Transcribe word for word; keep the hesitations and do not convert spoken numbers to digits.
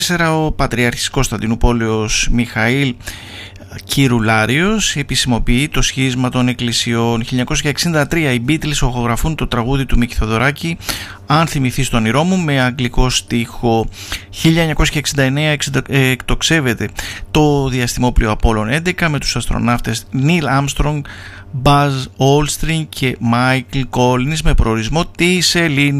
Ο Πατριάρχης Κωνσταντινούπολεως Μιχαήλ Κυρουλάριος επισημοποιεί το σχίσμα των εκκλησιών. χίλια εννιακόσια εξήντα τρία οι Beatles ηχογραφούν το τραγούδι του Μίκη Θοδωράκη «Αν θυμηθείς το όνειρό μου» με αγγλικό στίχο. χίλια εννιακόσια εξήντα εννέα εκτοξεύεται το διαστημόπλοιο Απόλλων έντεκα με τους αστροναύτες Νίλ Άμστρονγκ, Buzz Aldrin και Michael Collins με προορισμό τη Σελήνη.